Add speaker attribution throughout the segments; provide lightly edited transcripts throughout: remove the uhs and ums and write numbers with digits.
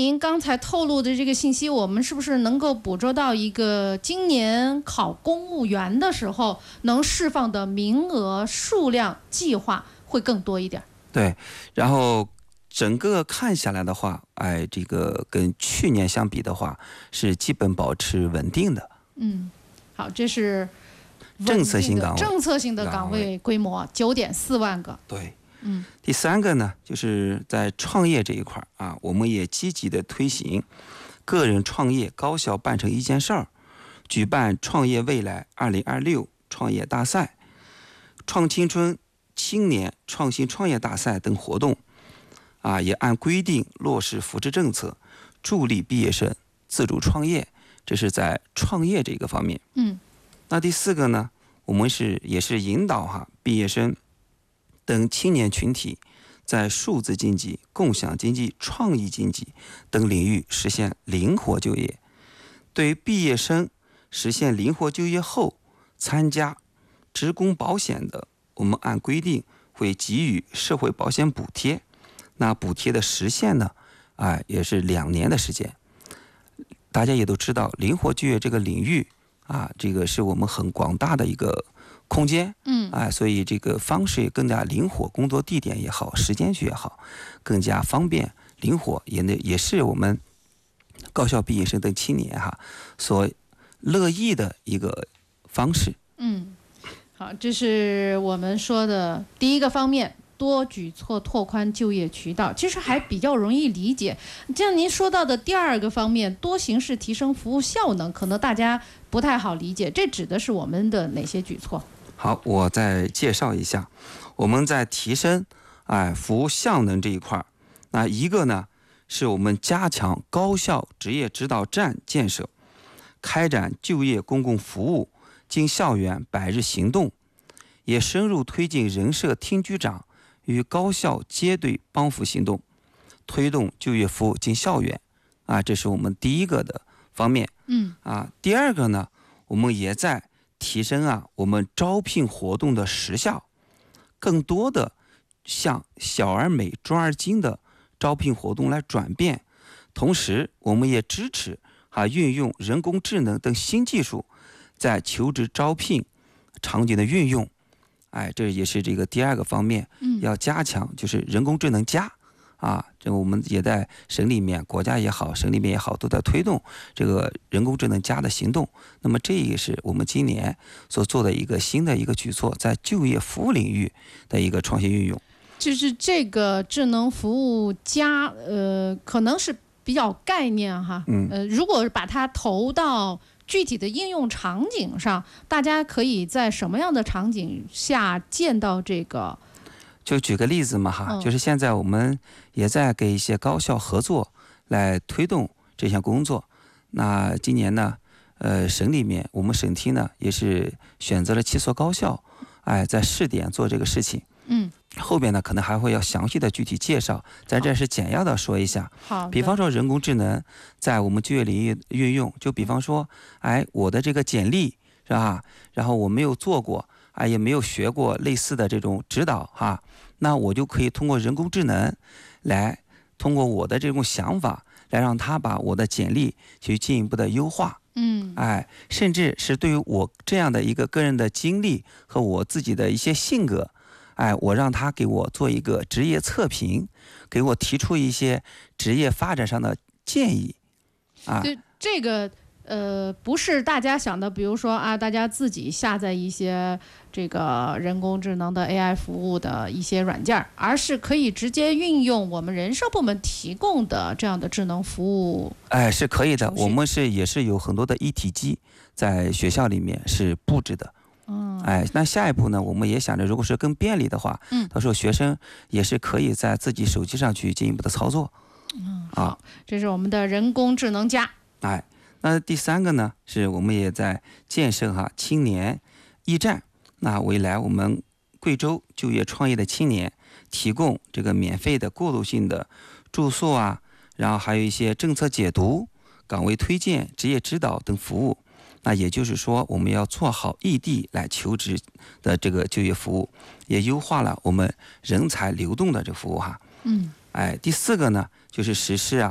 Speaker 1: 您刚才透露的这个信息，我们是不是能够捕捉到一个今年考公务员的时候能释放的名额数量计划会更多一点？
Speaker 2: 对，然后整个看下来的话，这个跟去年相比的话，是基本保持稳定的。
Speaker 1: 好，这是
Speaker 2: 政策性岗位，
Speaker 1: 政策性的岗位规模9.4万个。
Speaker 2: 对，第三个呢，就是在创业这一块啊，我们也积极的推行个人创业高效办成一件事儿，举办创业未来2026创业大赛、创青春青年创新创业大赛等活动，也按规定落实扶持政策，助力毕业生自主创业，这是在创业这个方面。那第四个呢，我们也是引导毕业生等青年群体在数字经济、共享经济、创意经济等领域实现灵活就业。对于毕业生实现灵活就业后参加职工保险的，我们按规定会给予社会保险补贴。那补贴的时限呢，也是2年的时间。大家也都知道，灵活就业这个领域这个是我们很广大的一个空间，所以这个方式也更加灵活，工作地点也好，时间区也好，更加方便灵活，也是我们高校毕业生等青年所乐意的一个方式。
Speaker 1: 好，这是我们说的第一个方面，多举措拓宽就业渠道，其实还比较容易理解。像您说到的第二个方面，多形式提升服务效能，可能大家不太好理解，这指的是我们的哪些举措？
Speaker 2: 好，我再介绍一下，我们在提升服务效能这一块，那一个呢是我们加强高校职业指导站建设，开展就业公共服务进校园100日行动，也深入推进人社厅局长与高校接队帮扶行动，推动就业服务进校园这是我们第一个的方面。第二个呢，我们也在提升我们招聘活动的时效，更多的向小而美专而精的招聘活动来转变，同时我们也支持运用人工智能等新技术在求职招聘场景的运用。这也是这个第二个方面，要加强就是人工智能加这个我们也在省里面，国家也好，省里面也好，都在推动这个人工智能加的行动。那么这也是我们今年所做的一个新的一个举措，在就业服务领域的一个创新运用。
Speaker 1: 就是这个智能服务加，可能是比较概念如果把它投到具体的应用场景上，大家可以在什么样的场景下见到这个？
Speaker 2: 就举个例子嘛就是现在我们也在给一些高校合作来推动这项工作。那今年呢，省里面我们省厅呢也是选择了7所高校，在试点做这个事情。后边呢可能还会要详细的具体介绍，在这是简要的说一下。比方说人工智能在我们就业领域运用，就比方说我的这个简历是吧，然后我没有做过也没有学过类似的这种指导那我就可以通过人工智能来通过我的这种想法来让他把我的简历去进一步的优化。甚至是对于我这样的一个个人的经历和我自己的一些性格，我让他给我做一个职业测评，给我提出一些职业发展上的建议
Speaker 1: 这个不是大家想的，比如说大家自己下载一些这个人工智能的 AI 服务的一些软件，而是可以直接运用我们人社部门提供的这样的智能服务。
Speaker 2: 是可以的，我们也是有很多的一体机在学校里面是布置的。那下一步呢，我们也想着，如果是更便利的话，到时候学生也是可以在自己手机上去进一步的操作。
Speaker 1: 好，这是我们的人工智能加。
Speaker 2: 那第三个呢，是我们也在建设青年驿站。那未来我们贵州就业创业的青年提供这个免费的过渡性的住宿然后还有一些政策解读、岗位推荐、职业指导等服务。那也就是说，我们要做好异地来求职的这个就业服务，也优化了我们人才流动的这个服务第四个呢，就是实施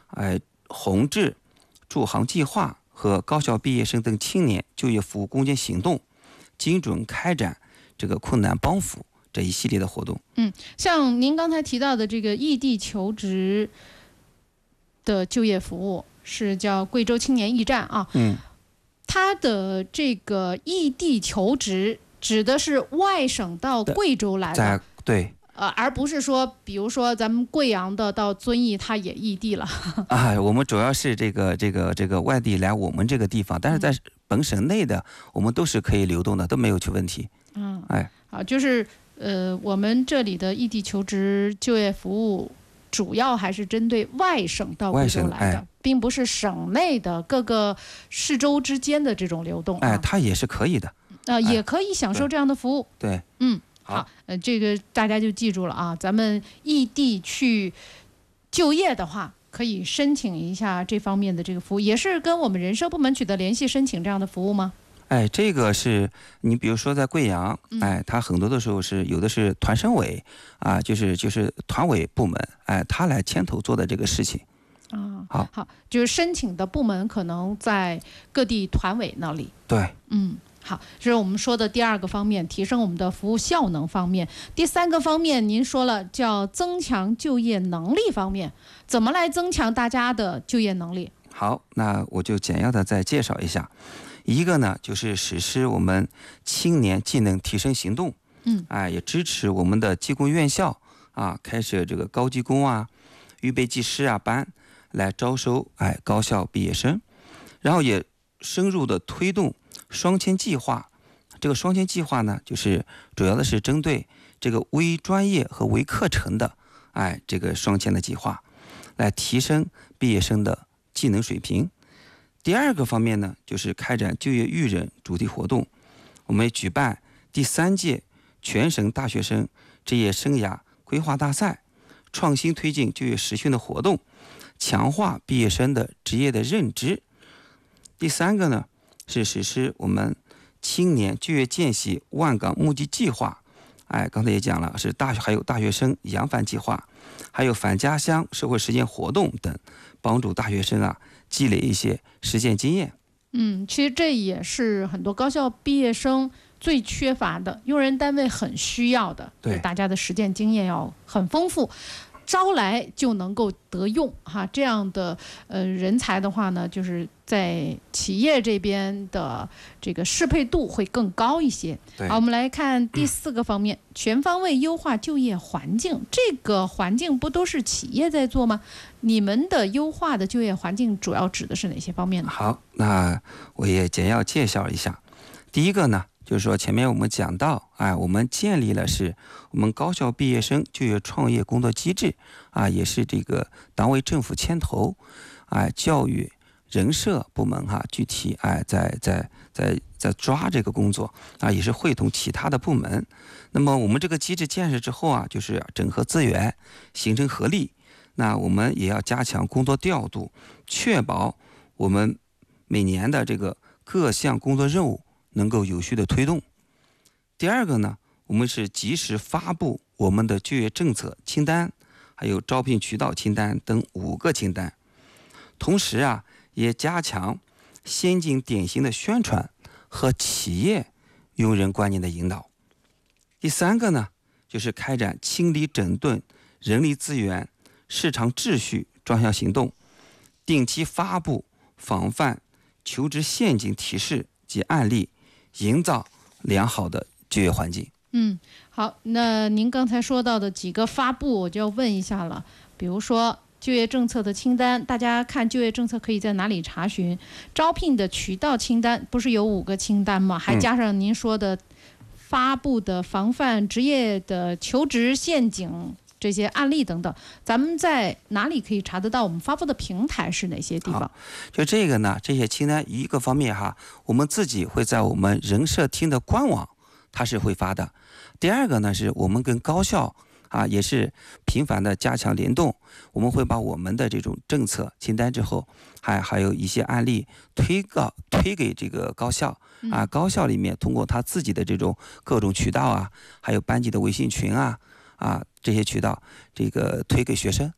Speaker 2: 宏志助行计划和高校毕业生等青年就业服务攻坚行动，精准开展这个困难帮扶这一系列的活动。
Speaker 1: 像您刚才提到的这个异地求职的就业服务是叫贵州青年驿站啊，它的这个异地求职指的是外省到贵州来的，
Speaker 2: 对。
Speaker 1: 而不是说，比如说咱们贵阳的到遵义，它也异地了
Speaker 2: 我们主要是这个外地来我们这个地方，但是在本省内的，我们都是可以流动的，都没有问题。
Speaker 1: 好，就是我们这里的异地求职就业服务，主要还是针对外省到贵州来的，并不是省内的各个市州之间的这种流动。
Speaker 2: 它也是可以的。
Speaker 1: 也可以享受这样的服务。
Speaker 2: 对。
Speaker 1: 好，这个大家就记住了啊！咱们异地去就业的话，可以申请一下这方面的这个服务，也是跟我们人社部门取得联系申请这样的服务吗？
Speaker 2: 这个是你比如说在贵阳，它很多的时候是有的是团省委啊，就是团委部门，他来牵头做的这个事情。
Speaker 1: 好，就是申请的部门可能在各地团委那里。
Speaker 2: 对。
Speaker 1: 好，这是我们说的第二个方面，提升我们的服务效能方面。第三个方面，您说了叫增强就业能力方面，怎么来增强大家的就业能力？
Speaker 2: 好，那我就简要的再介绍一下。一个呢，就是实施我们青年技能提升行动，也支持我们的技工院校开设这个高技工预备技师班来招收高校毕业生，然后也深入的推动双签计划。这个双签计划呢，就是主要的是针对这个微专业和微课程的这个双签的计划，来提升毕业生的技能水平。第二个方面呢，就是开展就业育人主题活动，我们举办第3届全省大学生职业生涯规划大赛，创新推进就业实训的活动，强化毕业生的职业的认知。第三个呢，是实施我们青年就业见习万岗募集计划，刚才也讲了，是还有大学生扬帆计划，还有返家乡社会实践活动等，帮助大学生积累一些实践经验。
Speaker 1: 其实这也是很多高校毕业生最缺乏的，用人单位很需要的，
Speaker 2: 对，
Speaker 1: 大家的实践经验要很丰富，招来就能够得用这样的人才的话呢，就是在企业这边的这个适配度会更高一些。好，我们来看第4个方面，全方位优化就业环境。这个环境不都是企业在做吗？你们的优化的就业环境主要指的是哪些方面呢？
Speaker 2: 好，那我也简要介绍一下。第一个呢，就是说前面我们讲到，我们建立了是我们高校毕业生就业创业工作机制，也是这个党委政府牵头，教育人社部门具体在抓这个工作也是会同其他的部门。那么我们这个机制建设之后就是整合资源，形成合力。那我们也要加强工作调度，确保我们每年的这个各项工作任务能够有序的推动。第二个呢，我们是及时发布我们的就业政策清单，还有招聘渠道清单等5个清单。同时也加强先进典型的宣传和企业用人观念的引导。第三个呢，就是开展清理整顿人力资源市场秩序专项行动，定期发布防范求职陷阱提示及案例，营造良好的就业环境。
Speaker 1: 好，那您刚才说到的几个发布，我就要问一下了。比如说就业政策的清单，大家看就业政策可以在哪里查询？招聘的渠道清单不是有5个清单吗？还加上您说的发布的防范职业的求职陷阱这些案例等等，咱们在哪里可以查得到？我们发布的平台是哪些地方？
Speaker 2: 就这个呢，这些清单一个方面我们自己会在我们人社厅的官网它是会发的。第二个呢，是我们跟高校也是频繁的加强联动，我们会把我们的这种政策清单之后，还有一些案例推给这个高校高校里面通过他自己的这种各种渠道还有班级的微信群这些渠道这个推给学生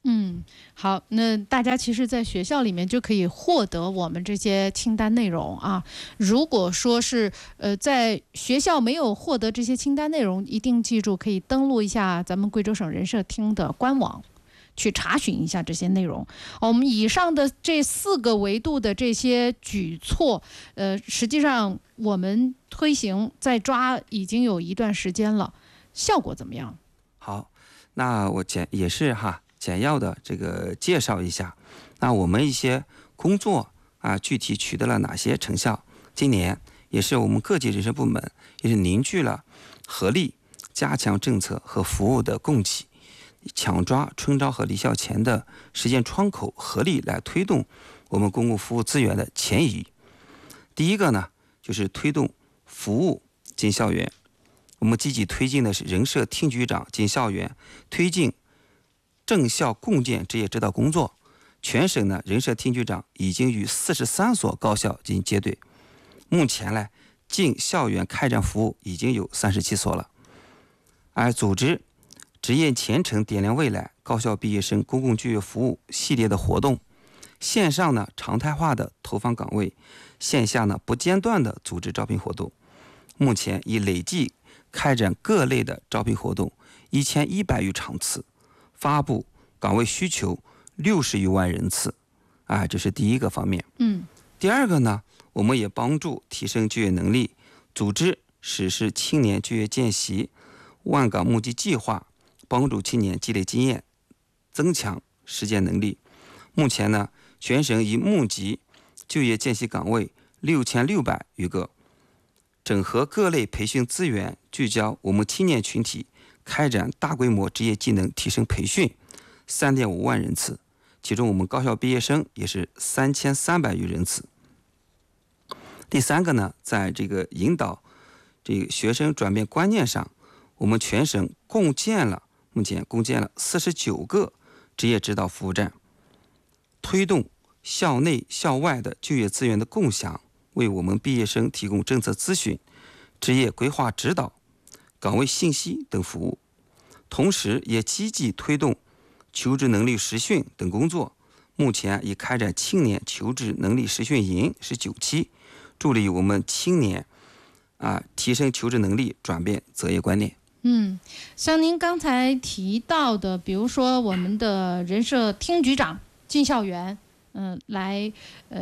Speaker 1: 好，那大家其实在学校里面就可以获得我们这些清单内容啊。如果说是在学校没有获得这些清单内容，一定记住可以登录一下咱们贵州省人社厅的官网，去查询一下这些内容。我们以上的这4个维度的这些举措，实际上我们推行在抓已经有一段时间了，效果怎么样？
Speaker 2: 好，那我也是简要的这个介绍一下，那我们一些工作具体取得了哪些成效？今年也是我们各级人社部门也是凝聚了合力，加强政策和服务的供给，抢抓春招和离校前的时间窗口，合力来推动我们公共服务资源的前移。第一个呢，就是推动服务进校园，我们积极推进的是人社厅局长进校园推进正校共建职业指导工作。全省呢，人社厅局长已经与43所高校进行接对，目前呢，进校园开展服务已经有37所了。而组织职业前程点亮未来高校毕业生公共就业服务系列的活动，线上呢常态化的投放岗位，线下呢不间断的组织招聘活动。目前已累计开展各类的招聘活动1100余场次，发布岗位需求60余万人次，这是第一个方面。第二个呢，我们也帮助提升就业能力，组织实施青年就业见习、万岗募集计划，帮助青年积累经验，增强实践能力。目前呢，全省已募集就业见习岗位6600余个，整合各类培训资源，聚焦我们青年群体，开展大规模职业技能提升培训3.5万人次，其中我们高校毕业生也是3300余人次。第三个呢，在这个引导这个学生转变观念上，我们全省目前共建了49个职业指导服务站，推动校内校外的就业资源的共享，为我们毕业生提供政策咨询、职业规划指导、岗位信息等服务。同时也积极推动求职能力实训等工作，目前已开展青年求职能力实训营19期，助力我们青年提升求职能力，转变择业观念。
Speaker 1: 像您刚才提到的，比如说我们的人社厅局长进校园，来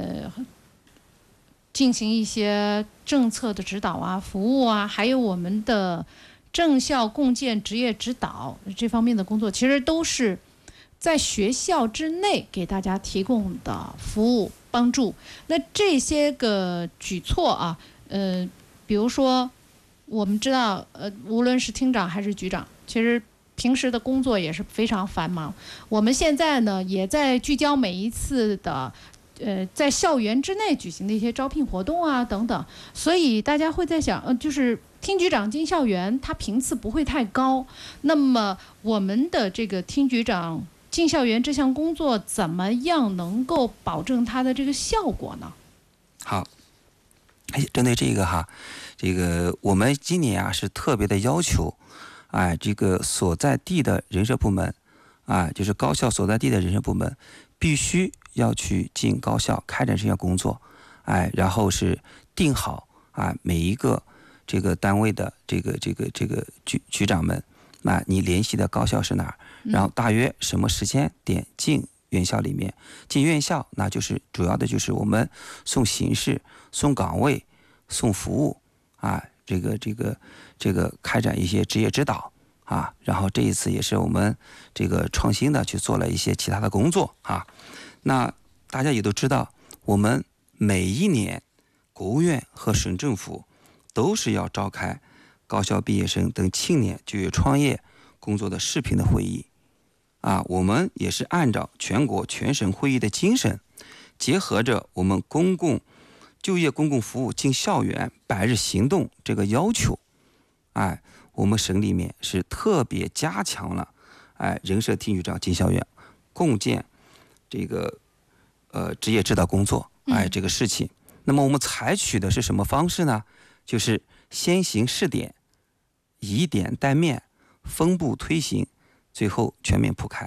Speaker 1: 进行一些政策的指导服务还有我们的正校共建职业指导这方面的工作，其实都是在学校之内给大家提供的服务帮助。那这些个举措比如说我们知道无论是厅长还是局长，其实平时的工作也是非常繁忙。我们现在呢也在聚焦每一次的在校园之内举行的一些招聘活动等等，所以大家会在想，就是厅局长进校园，他频次不会太高。那么我们的这个厅局长进校园这项工作，怎么样能够保证它的这个效果呢？
Speaker 2: 好，针对这个我们今年是特别的要求，这个所在地的人社部门，就是高校所在地的人社部门，必须要去进高校开展这项工作，然后是定好每一个这个单位的这个局长们，你联系的高校是哪儿，然后大约什么时间点进院校里面，进院校那就是主要的就是我们送形式、送岗位、送服务这个开展一些职业指导然后这一次也是我们这个创新的去做了一些其他的工作那大家也都知道，我们每一年国务院和省政府都是要召开高校毕业生等青年就业创业工作的视频的会议我们也是按照全国全省会议的精神，结合着我们就业公共服务进校园100日行动这个要求我们省里面是特别加强了人社厅局长进校园共建这个职业指导工作这个事情。那么我们采取的是什么方式呢？就是先行试点，以点带面，分步推行，最后全面铺开。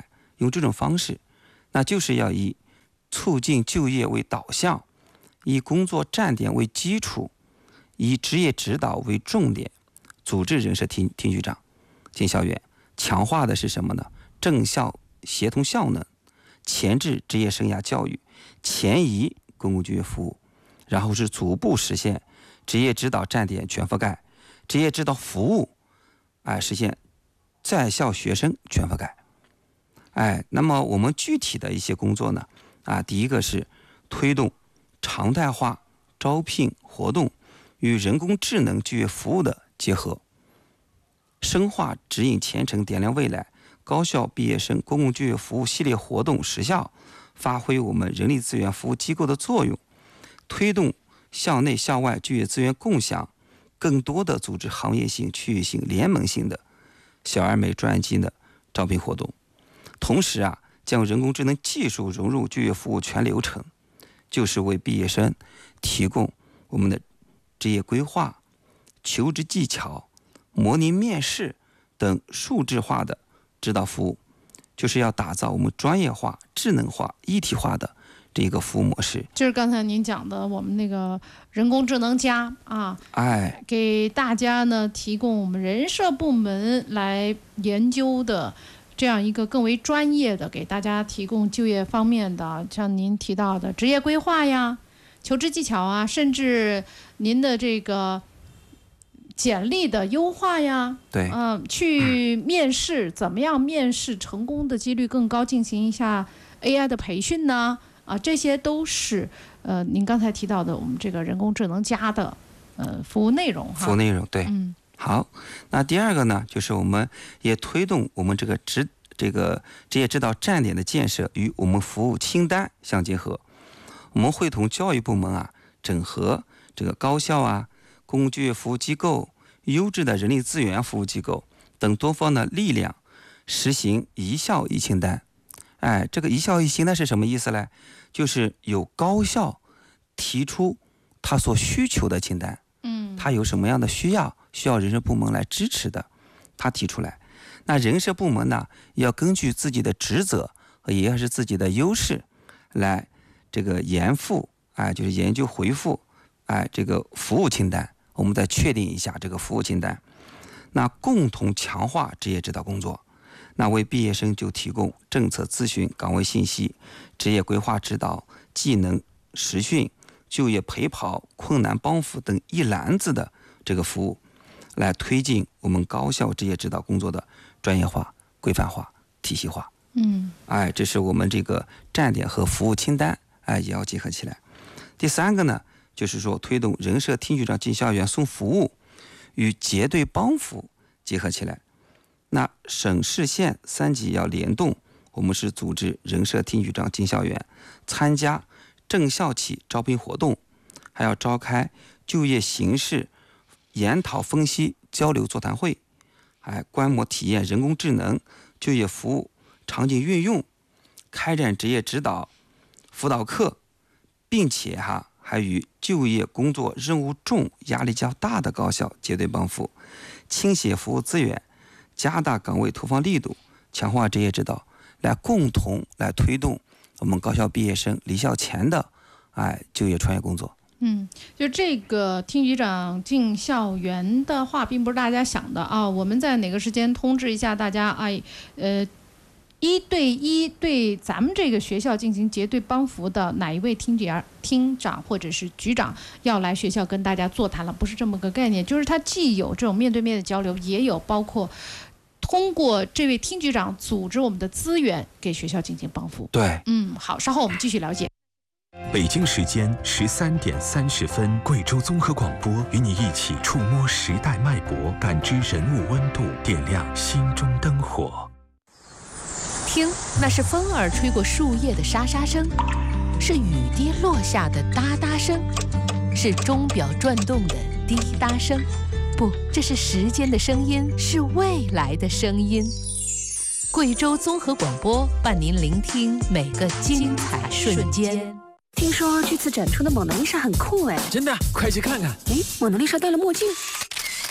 Speaker 2: 用这种方式，那就是要以促进就业为导向，以工作站点为基础，以职业指导为重点，组织人社厅局长进校园，强化的是什么呢？政校协同效能，前置职业生涯教育，前移公共就业服务，然后是逐步实现职业指导站点全覆盖，职业指导服务，实现在校学生全覆盖。那么我们具体的一些工作呢，第一个是推动常态化招聘活动与人工智能就业服务的结合，深化指引前程点亮未来高校毕业生公共就业服务系列活动实效，发挥我们人力资源服务机构的作用，推动校内校外就业资源共享，更多的组织行业性、区域性、联盟性的小而美专业的招聘活动。同时将人工智能技术融入就业服务全流程，就是为毕业生提供我们的职业规划、求职技巧、模拟面试等数字化的指导服务，就是要打造我们专业化、智能化、一体化的这个服务模式。
Speaker 1: 就是刚才您讲的我们那个人工智能加给大家呢提供我们人社部门来研究的这样一个更为专业的，给大家提供就业方面的，像您提到的职业规划呀、求职技巧甚至您的这个简历的优化呀，
Speaker 2: 对，
Speaker 1: 去面试怎么样面试成功的几率更高，进行一下 AI 的培训呢，这些都是您刚才提到的我们这个人工智能加的服务内容
Speaker 2: 服务内容，对，好，那第二个呢，就是我们也推动我们这个职业指导站点的建设与我们服务清单相结合。我们会同教育部门整合这个高校公共就业服务机构、优质的人力资源服务机构等多方的力量，实行一校一清单。这个一校一清单是什么意思呢？就是有高校提出他所需求的清单，他有什么样的需要人社部门来支持的，他提出来。那人社部门呢，要根据自己的职责也要是自己的优势来这个研复，就是研究回复，这个服务清单，我们再确定一下这个服务清单。那共同强化职业指导工作，那为毕业生就提供政策咨询、岗位信息、职业规划指导、技能实训、就业陪跑、困难帮扶等一篮子的这个服务，来推进我们高校职业指导工作的专业化、规范化、体系化。这是我们这个站点和服务清单，也要结合起来。第三个呢，就是说推动人社厅局长进校园送服务与结对帮扶结合起来。那省市县3级要联动，我们是组织人社厅局长进校园，参加正校企招聘活动，还要召开就业形势研讨分析交流座谈会，观摩体验人工智能就业服务场景运用，开展职业指导辅导课，并且还与就业工作任务重、压力较大的高校结对帮扶，倾斜服务资源，加大岗位投放力度，强化职业指导，来共同来推动我们高校毕业生离校前的就业创业工作。
Speaker 1: 就这个厅局长进校园的话，并不是大家想的我们在哪个时间通知一下大家一对一对咱们这个学校进行结对帮扶的哪一位厅长或者是局长要来学校跟大家座谈了，不是这么个概念，就是他既有这种面对面的交流，也有包括通过这位厅局长组织我们的资源给学校进行帮扶。
Speaker 2: 对，
Speaker 1: 好，稍后我们继续了解。
Speaker 3: 北京时间13点30分，贵州综合广播与你一起触摸时代脉搏，感知人物温度，点亮心中灯火。
Speaker 4: 听，那是风儿吹过树叶的沙沙声，是雨滴落下的哒哒声，是钟表转动的滴答声。不，这是时间的声音，是未来的声音。贵州综合广播伴您聆听每个精彩瞬间。
Speaker 5: 听说这次展出的蒙娜丽莎很酷哎！
Speaker 6: 真的，快去看看。
Speaker 5: 蒙娜丽莎戴了墨镜。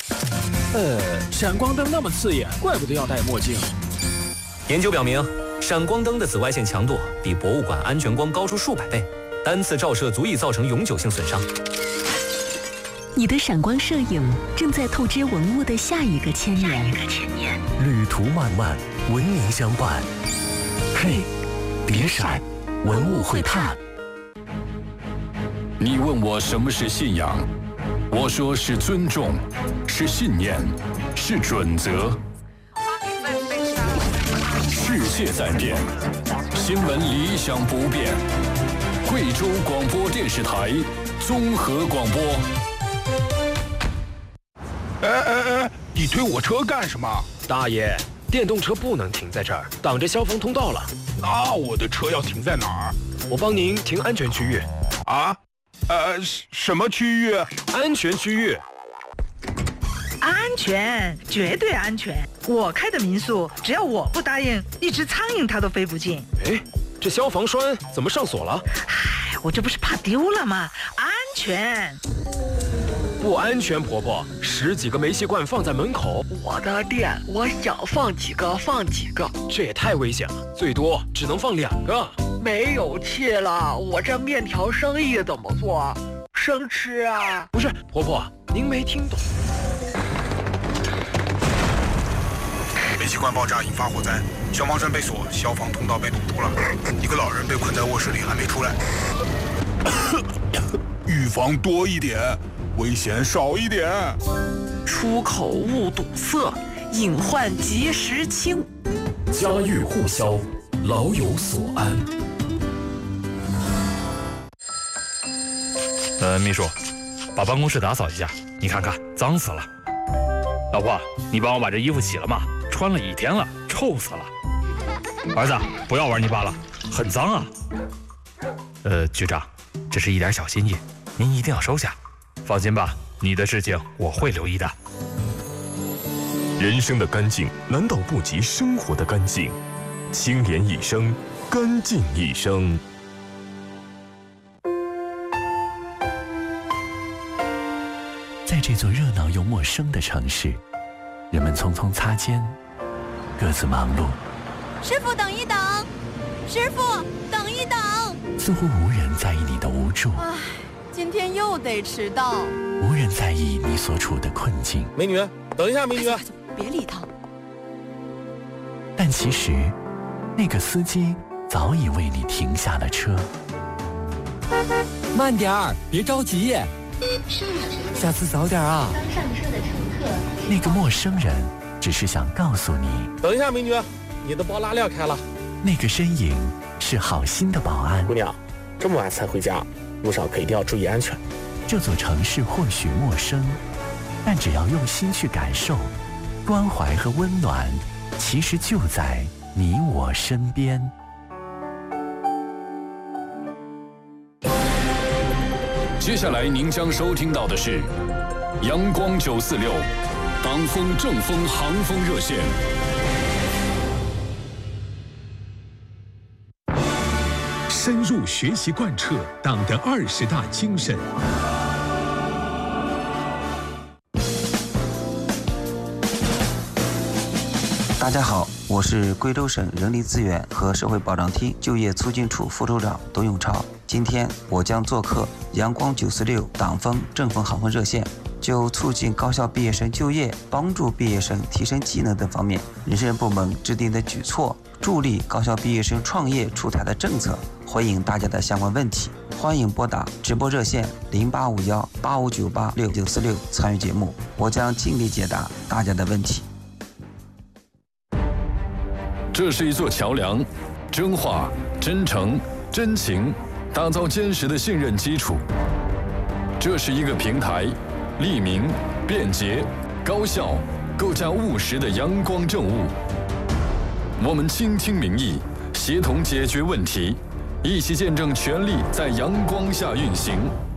Speaker 6: 闪光灯那么刺眼，怪不得要戴墨镜。
Speaker 7: 研究表明，
Speaker 6: 闪光灯的紫外线强度比博物馆安全光高出数百倍，单次照射足以造成永久性损伤。
Speaker 5: 你的闪光摄影正在透支文物的下一个千年。
Speaker 7: 旅途漫漫，文明相伴。嘿，别闪，文物会看。
Speaker 8: 你问我什么是信仰，我说是尊重，是信念，是准则。世界在变，新闻理想不变。贵州广播电视台综合广播。
Speaker 9: 你推我车干什么？
Speaker 10: 大爷，电动车不能停在这儿，挡着消防通道了。
Speaker 9: 那我的车要停在哪儿？
Speaker 10: 我帮您停安全区域。
Speaker 9: 啊？什么区域？
Speaker 10: 安全区域。
Speaker 11: 安全，绝对安全。我开的民宿，只要我不答应，一只苍蝇它都飞不进。
Speaker 10: 哎，这消防栓怎么上锁了？
Speaker 11: 唉，我这不是怕丢了吗？安全。
Speaker 10: 不安全，婆婆，10几个煤气罐放在门口。
Speaker 12: 我的店，我想放几个放几个。
Speaker 10: 这也太危险了，最多只能放2个。
Speaker 12: 没有气了，我这面条生意怎么做？生吃啊？
Speaker 10: 不是，婆婆，您没听懂。
Speaker 9: 煤气罐爆炸引发火灾，消防栓被锁，消防通道被堵住了，一个老人被困在卧室里还没出来。预防多一点，危险少一点。
Speaker 12: 出口勿堵塞，隐患及时清。
Speaker 7: 家喻户晓，老有所安。
Speaker 13: 秘书，把办公室打扫一下，你看看脏死了。老婆，你帮我把这衣服洗了吗？穿了1天了，臭死了。儿子，不要玩泥巴了，很脏啊。局长，这是一点小心意，您一定要收下。放心吧，你的事情我会留意的。
Speaker 3: 人生的干净难道不及生活的干净？清廉一生，干净一生。
Speaker 7: 在这座热闹又陌生的城市，人们匆匆擦肩，各自忙碌。
Speaker 14: 师傅，等一等！师傅，等一等！
Speaker 7: 似乎无人在意你的无助。
Speaker 14: 唉，今天又得迟到。
Speaker 7: 无人在意你所处的困境。
Speaker 10: 美女，等一下，美女。
Speaker 14: 别理他。
Speaker 7: 但其实，那个司机早已为你停下了车。
Speaker 15: 慢点儿，别着急。下次早点啊。
Speaker 16: 刚上车的乘客。
Speaker 7: 那个陌生人只是想告诉你。
Speaker 10: 等一下，美女，你的包拉链开了。
Speaker 7: 那个身影是好心的保安。
Speaker 17: 姑娘，这么晚才回家，路上可一定要注意安全。
Speaker 7: 这座城市或许陌生，但只要用心去感受，关怀和温暖其实就在你我身边。
Speaker 8: 接下来您将收听到的是阳光946党风正风航风热线。
Speaker 3: 深入学习贯彻党的20大精神。
Speaker 2: 大家好，我是贵州省人力资源和社会保障厅就业促进处副处长董永超。今天我将做客阳光946党风正风航风热线，就促进高校毕业生就业、帮助毕业生提升技能等方面，人事部门制定的举措，助力高校毕业生创业出台的政策，回应大家的相关问题。欢迎拨打直播热线085185986946参与节目，我将尽力解答大家的问题。
Speaker 8: 这是一座桥梁，真话、真诚、真情，打造坚实的信任基础。这是一个平台，利民、便捷、高效，构架务实的阳光政务。我们倾听民意，协同解决问题，一起见证权力在阳光下运行。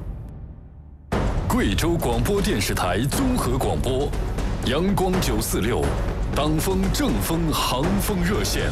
Speaker 8: 贵州广播电视台综合广播，阳光946。党风正风航风热线。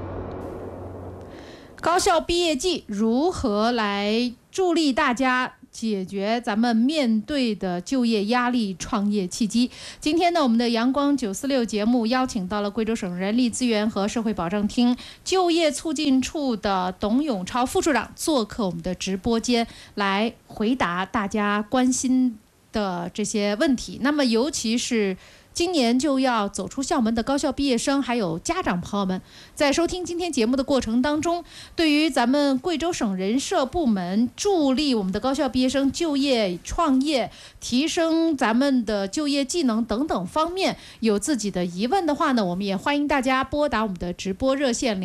Speaker 1: 高校毕业季如何来助力大家解决咱们面对的就业压力、创业契机。今天呢，我们的阳光946节目邀请到了贵州省人力资源和社会保障厅就业促进处的董永超副处长做客我们的直播间，来回答大家关心的这些问题。那么尤其是今年就要走出校门的高校毕业生，还有家长朋友们，在收听今天节目的过程当中，对于咱们贵州省人社部门助力我们的高校毕业生就业创业、提升咱们的就业技能等等方面有自己的疑问的话呢，我们也欢迎大家拨打我们的直播热线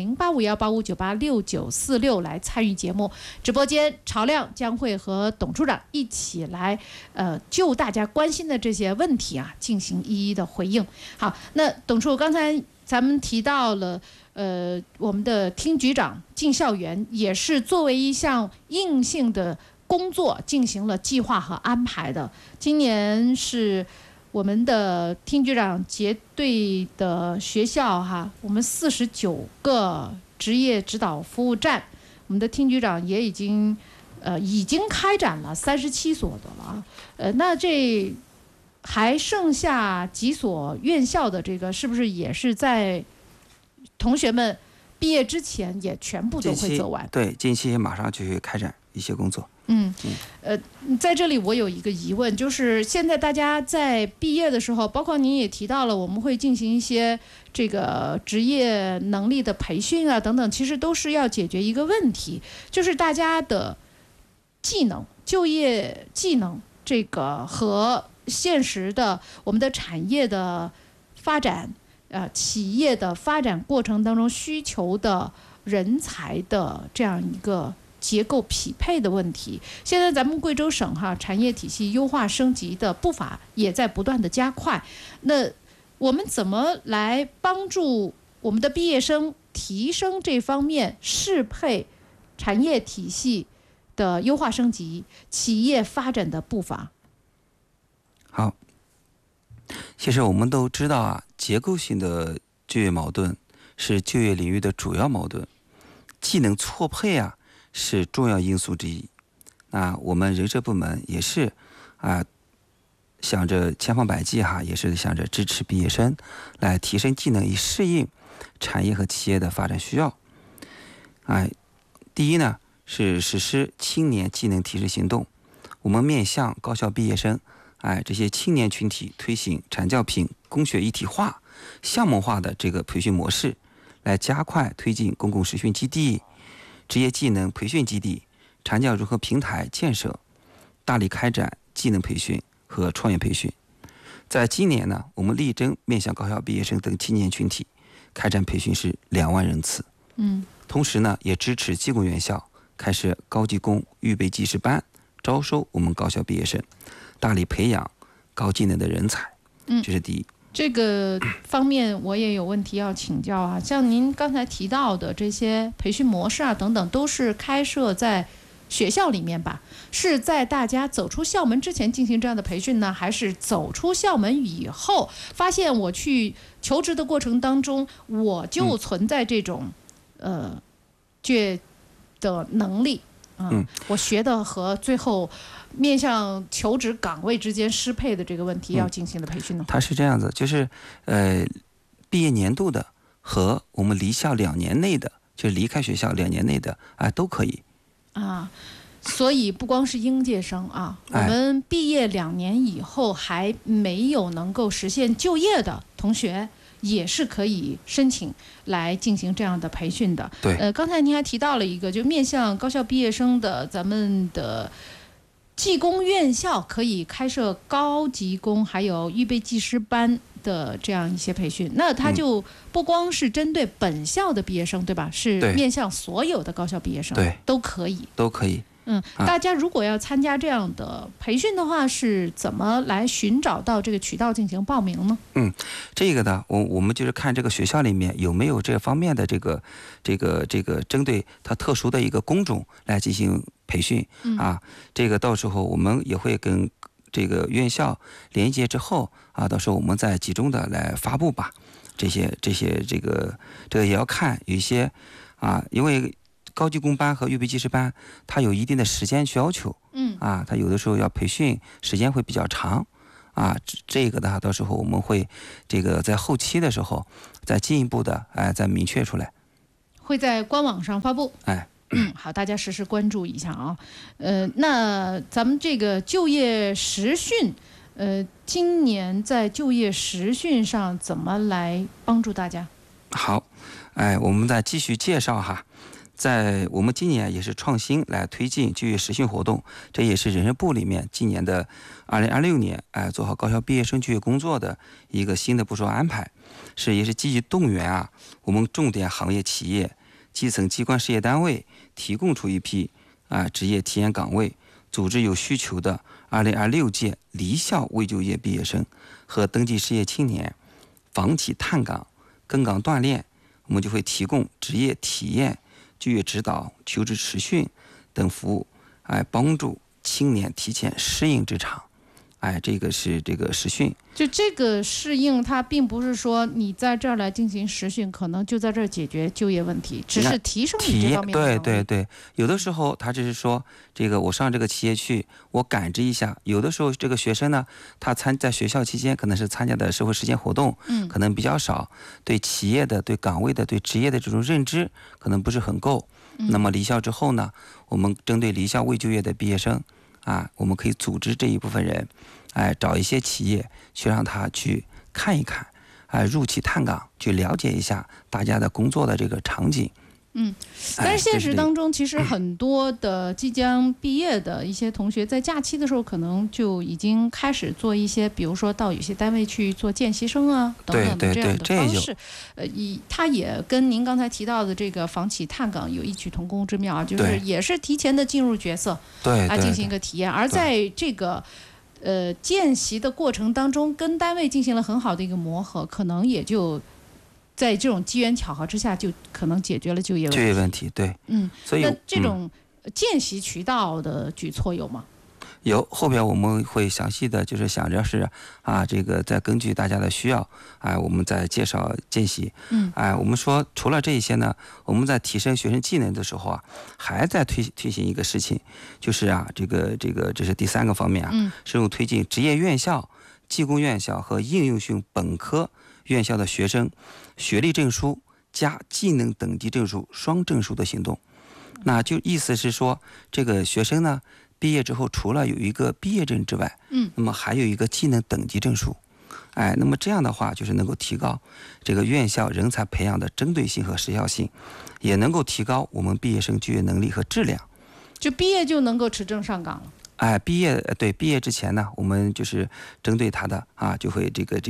Speaker 1: 085185986946来参与节目。直播间曹亮将会和董处长一起来就大家关心的这些问题啊进行一一的回应。好，那董处，刚才咱们提到了我们的厅局长进校园也是作为一项硬性的工作进行了计划和安排的。今年是我们的厅局长结对的学校哈，我们49个职业指导服务站，我们的厅局长也已经开展了37所的了。那这还剩下几所院校的这个，是不是也是在同学们毕业之前也全部都会走完？
Speaker 2: 对，近期马上就会开展一些工作。
Speaker 1: 在这里我有一个疑问，就是现在大家在毕业的时候，包括您也提到了，我们会进行一些这个职业能力的培训啊等等，其实都是要解决一个问题，就是大家的技能、就业技能这个和现实的我们的产业的发展，企业的发展过程当中需求的人才的这样一个结构匹配的问题。现在咱们贵州省产业体系优化升级的步伐也在不断的加快。那我们怎么来帮助我们的毕业生提升这方面适配产业体系的优化升级、企业发展的步伐？
Speaker 2: 好，其实我们都知道啊，结构性的就业矛盾是就业领域的主要矛盾，技能错配啊是重要因素之一。那我们人社部门也是想着千方百计也是想着支持毕业生来提升技能，以适应产业和企业的发展需要。第一呢是实施青年技能提升行动，我们面向高校毕业生这些青年群体推行产教品工学一体化、项目化的这个培训模式，来加快推进公共实训基地、职业技能培训基地、产教融合平台建设，大力开展技能培训和创业培训。在今年呢，我们力争面向高校毕业生等青年群体开展培训是2万人次。同时呢，也支持技工院校开设高技工预备技师班，招收我们高校毕业生，大力培养高技能的人才。这是第一。
Speaker 1: 这个方面我也有问题要请教啊，像您刚才提到的这些培训模式啊等等，都是开设在学校里面吧？是在大家走出校门之前进行这样的培训呢，还是走出校门以后发现我去求职的过程当中，我就存在这种就业的能力？我学的和最后面向求职岗位之间适配的这个问题要进行的培训呢？
Speaker 2: 它是这样子，就是毕业年度的和我们离校2年内的，就是离开学校2年内的都可以
Speaker 1: 所以不光是应届生我们毕业2年以后还没有能够实现就业的同学也是可以申请来进行这样的培训的。
Speaker 2: 对，
Speaker 1: 刚才您还提到了一个，就面向高校毕业生的，咱们的技工院校可以开设高级工还有预备技师班的这样一些培训。那它就不光是针对本校的毕业生，对吧？是面向所有的高校毕业生，
Speaker 2: 对，
Speaker 1: 都可以。大家如果要参加这样的培训的话，是怎么来寻找到这个渠道进行报名呢？
Speaker 2: 这个呢，我们就是看这个学校里面有没有这方面的这个针对它特殊的一个工种来进行培训这个到时候我们也会跟这个院校连接之后到时候我们再集中的来发布吧。这些这个也要看有一些因为高级工班和预备技师班，它有一定的时间要求，它有的时候要培训时间会比较长，这个的话，到时候我们会这个在后期的时候再进一步的再明确出来，
Speaker 1: 会在官网上发布。好，大家实时关注一下啊。那咱们这个就业实训，今年在就业实训上怎么来帮助大家？
Speaker 2: 好，我们再继续介绍哈。在我们今年也是创新来推进就业实训活动，这也是人事部里面今年的2026年做好高校毕业生就业工作的一个新的部署安排，也是积极动员我们重点行业企业、基层机关事业单位提供出一批职业体验岗位，组织有需求的2026届离校未就业毕业生和登记失业青年房企探岗、跟岗锻炼，我们就会提供职业体验、就业指导、求职实训等服务，帮助青年提前适应职场。这个是这个实训。
Speaker 1: 就这个适应，它并不是说你在这儿来进行实训，可能就在这儿解决就业问题，只是提升你这方面的能力。
Speaker 2: 对，有的时候他只是说，这个我上这个企业去，我感知一下。有的时候这个学生呢，他在学校期间可能是参加的社会实践活动，可能比较少，对企业的、对岗位的、对职业的这种认知可能不是很够。那么离校之后呢，我们针对离校未就业的毕业生我们可以组织这一部分人，找一些企业去让他去看一看，入企探岗，去了解一下大家的工作的这个场景。
Speaker 1: 但是现实当中，其实很多的即将毕业的一些同学，在假期的时候，可能就已经开始做一些，比如说到有些单位去做见习生等等的这样的方式。它也跟您刚才提到的这个房企探岗有异曲同工之妙，就是也是提前的进入角色，进行一个体验。而在这个见习的过程当中，跟单位进行了很好的一个磨合，可能也就在这种机缘巧合之下，就可能解决了就业问题。
Speaker 2: 对，所以
Speaker 1: 那这种见习渠道的举措有吗？
Speaker 2: 有，后边我们会详细的就是想着是这个再根据大家的需要我们再介绍见习。我们说除了这一些呢，我们在提升学生技能的时候还在推行一个事情，就是这是第3个方面深入推进职业院校、技工院校和应用性本科院校的学生学历证书加技能等级证书双证书的行动。那就意思是说，这个学生呢毕业之后，除了有一个毕业证之外，那么还有一个技能等级证书。那么这样的话，就是能够提高这个院校人才培养的针对性和时效性，也能够提高我们毕业生就业能力和质量。
Speaker 1: 就毕业就能够持证上岗了。
Speaker 2: 毕业之前呢，我们就是针对他的就会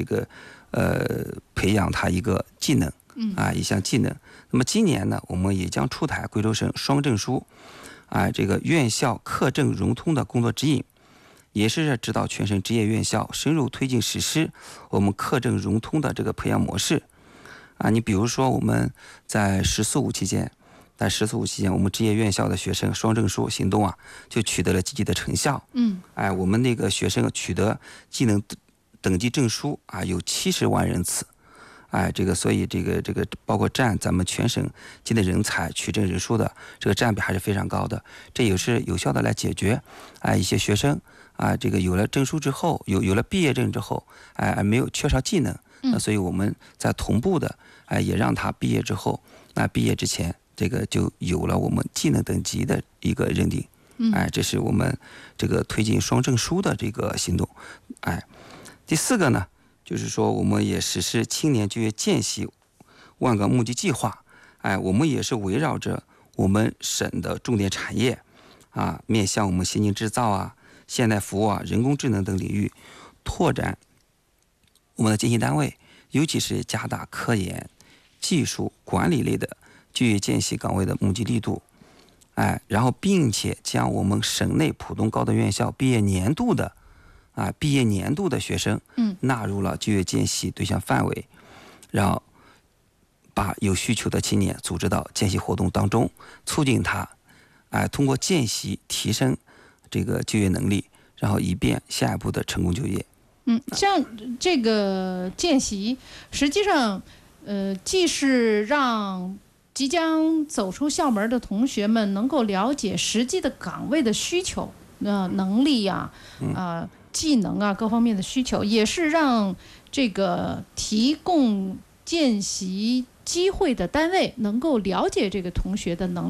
Speaker 2: 培养他一个技能，一项技能。那么今年呢，我们也将出台贵州省双证书，这个院校课证融通的工作指引，也是指导全省职业院校深入推进实施我们课证融通的这个培养模式。你比如说我们在14-5期间，我们职业院校的学生双证书行动就取得了积极的成效。我们那个学生取得技能等级证书有70万人次。所以这个包括占咱们全省技能人才取证人数的这个占比还是非常高的。这也是有效的来解决一些学生这个有了证书之后，有了毕业证之后没有缺少技能，所以我们在同步的也让他毕业之后，毕业之前这个就有了我们技能等级的一个认定。这是我们这个推进双证书的这个行动。第4个呢，就是说我们也实施青年就业见习万岗募集计划。我们也是围绕着我们省的重点产业面向我们先进制造现代服务人工智能等领域，拓展我们的见习单位，尤其是加大科研、技术、管理类的就业见习岗位的募集力度。然后并且将我们省内普通高等院校毕业年度的学生纳入了就业见习对象范围，然后把有需求的青年组织到见习活动当中，促进他通过见习提升这个就业能力，然后以便下一步的成功就业。
Speaker 1: 像这个见习实际上既是让即将走出校门的同学们能够了解实际的岗位的需求，能力呀、技能啊各方面的需求，也是让这个提供见习机会的单位能够了解这个同学的能力。